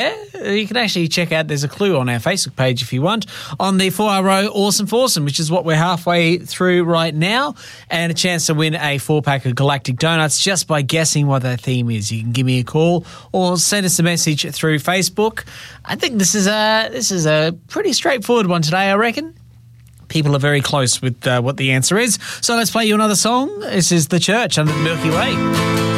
You can actually check out, there's a clue on our Facebook page if you want, on the 4RO Awesome Foursome, which is what we're halfway through right now, and a chance to win a 4-pack of Galactic Donuts just by guessing what their theme is. You can give me a call or send us a message through Facebook. I think this is a pretty straightforward one today, I reckon. People are very close with what the answer is. So let's play you another song. This is The Church under the Milky Way.